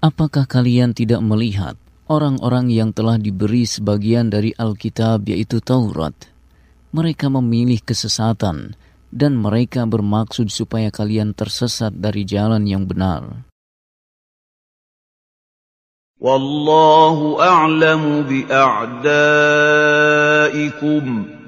Apakah kalian tidak melihat orang-orang yang telah diberi sebagian dari Alkitab yaitu Taurat? Mereka memilih kesesatan dan mereka bermaksud supaya kalian tersesat dari jalan yang benar. Wallahu a'lamu bi'a'daikum